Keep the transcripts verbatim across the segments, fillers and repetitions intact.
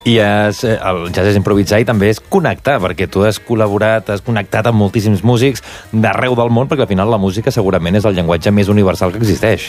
I és, el jazz és improvisar i també és connectar, perquè tu has col·laborat, has connectat amb moltíssims músics d'arreu del món, perquè al final la música segurament és el llenguatge més universal que existeix.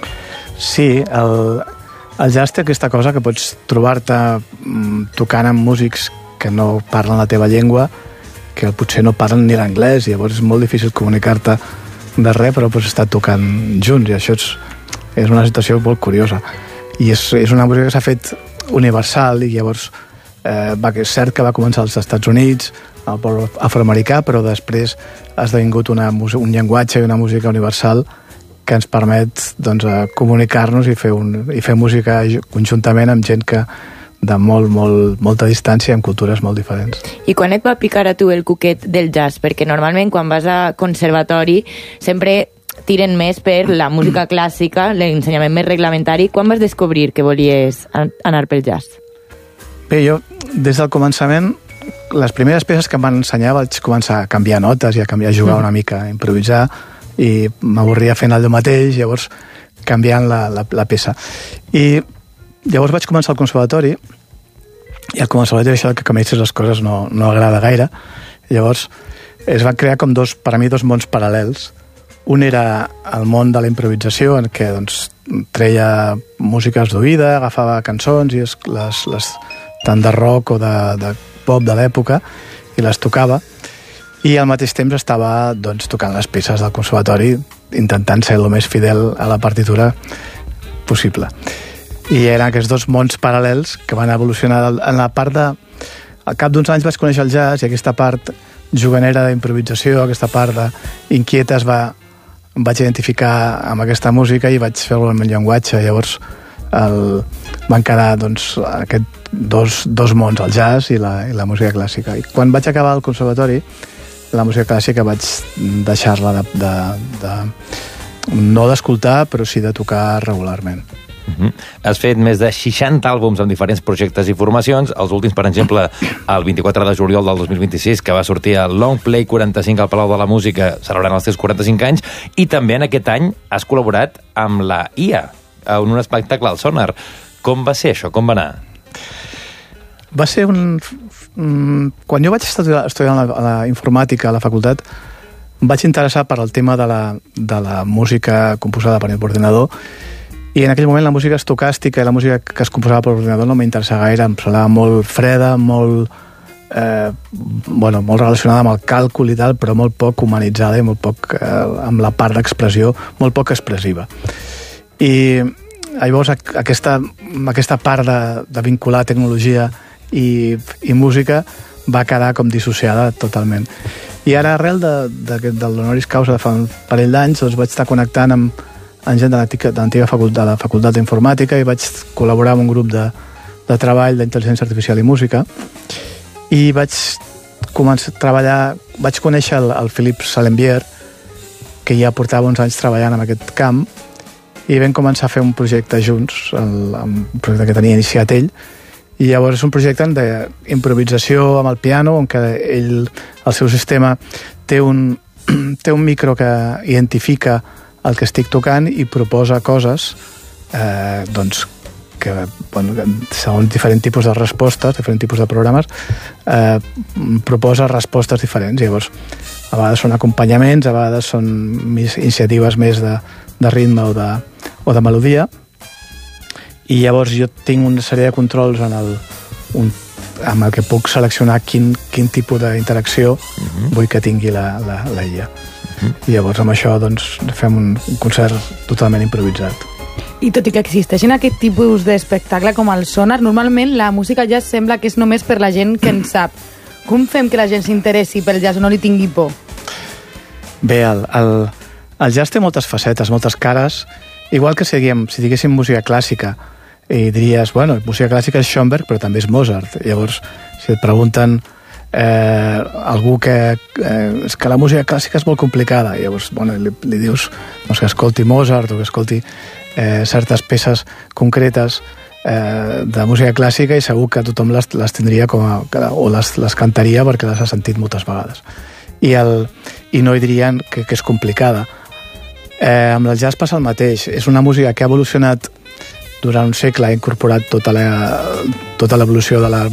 Sí, el, el jazz té aquesta cosa que pots trobar-te tocant amb músics que no parlen la teva llengua, que potser no parlen ni l'anglès, i llavors és molt difícil comunicar-te de res, però pots estar tocant junts, i això és, és una situació molt curiosa. I és, és una música que s'ha fet universal, i llavors eh, va, és cert que va començar als Estats Units, al poble afroamericà, però després ha esdevingut una, un llenguatge i una música universal que ens permet doncs, comunicar-nos i fer, un, i fer música conjuntament amb gent que de molt, molt, molta distància, amb cultures molt diferents. I quan et va picar a tu el cuquet del jazz? Perquè normalment quan vas a conservatori sempre tiren més per la música clàssica, l'ensenyament més reglamentari. Quan vas descobrir que volies anar pel jazz? Bé, jo, des del començament, les primeres peces que em van ensenyar vaig començar a canviar notes i a canviar a jugar una mica, a improvisar, i m'avorria fent allò mateix, llavors canviant la, la, la peça. I llavors vaig començar al conservatori, i al conservatori això que canviessis les coses no, no agrada gaire. Llavors es van crear com dos, per a mi, dos mons paral·lels. Un era el món de la improvisació, en què doncs, treia músiques d'oïda, agafava cançons i les, les, tant de rock o de, de pop de l'època, i les tocava, i al mateix temps estava doncs, tocant les peces del conservatori, intentant ser el més fidel a la partitura possible. I eren aquests dos mons paral·lels que van evolucionar en la part de... Al cap d'uns anys vaig conèixer el jazz, i aquesta part juganera d'improvisació, aquesta part d'inquieta es va... em vaig identificar amb aquesta música i vaig fer-ho amb el llenguatge. Llavors el, van quedar doncs, aquest dos, dos mons, el jazz i la, i la música clàssica. I quan vaig acabar el conservatori, la música clàssica vaig deixar-la de, de, de, no d'escoltar, però sí de tocar regularment. Uh-huh. Has fet més de seixanta àlbums amb diferents projectes i formacions, els últims, per exemple, el vint-i-quatre de juliol del dos mil vint-i-sis, que va sortir el Long Play quaranta-cinc al Palau de la Música, celebrant els teus quaranta-cinc anys, i també en aquest any has col·laborat amb la I A en un espectacle al Sonar. Com va ser això? Com va anar? Va ser un... Quan jo vaig estar estudiant la, la informàtica a la facultat, em vaig interessar per al tema de la, de la música composada per ordinador, i en aquell moment la música estocàstica i la música que es composava per ordinador no m'interessava gaire, em semblava molt freda, molt, eh, bueno, molt relacionada amb el càlcul i tal, però molt poc humanitzada i molt poc eh, amb la part d'expressió, molt poc expressiva. I llavors aquesta, aquesta part de, de vincular tecnologia i, i música va quedar com dissociada totalment. I ara, arrel de, de, del honoris causa de fa un parell d'anys, doncs vaig estar connectant amb amb gent de l'antiga facultat, de la facultat d'informàtica, i vaig col·laborar amb un grup de, de treball d'intel·ligència artificial i música, i vaig començar a treballar, vaig conèixer el, el Philippe Salembier, que ja portava uns anys treballant en aquest camp, i vam començar a fer un projecte junts, el, un projecte que tenia iniciat ell, i llavors és un projecte d'improvisació amb el piano, on que ell, el seu sistema té un, té un micro que identifica el que estic tocant i proposa coses eh, doncs, que, bueno, segons diferents tipus de respostes, diferents tipus de programes, eh, proposa respostes diferents. Llavors, a vegades són acompanyaments, a vegades són més iniciatives més de, de ritme o de, o de melodia, i llavors jo tinc una sèrie de controls en el, un, amb el que puc seleccionar quin, quin tipus d'interacció uh-huh. vull que tingui la, la, la I A. I llavors amb això doncs, fem un, un concert totalment improvisat. I tot i que existeixen aquest tipus d'espectacle com el Sonar, normalment la música jazz sembla que és només per la gent que en sap. Com fem que la gent s'interessi pel jazz o no li tingui por? Bé, el, el, el jazz té moltes facetes, moltes cares, igual que si, diguem, si diguéssim música clàssica, i diries, bueno, música clàssica és Schoenberg, però també és Mozart. Llavors, si et pregunten eh, algú que eh, és que la música clàssica és molt complicada, i llavors bueno, li, li dius doncs, que escolti Mozart o que escolti eh, certes peces concretes eh, de música clàssica, i segur que tothom les, les tindria com a, o les, les cantaria perquè les ha sentit moltes vegades, i, el, i no hi dirien que, que és complicada. Eh, amb el jazz passa el mateix, és una música que ha evolucionat durant un segle ha incorporat tota la, tota l'evolució de la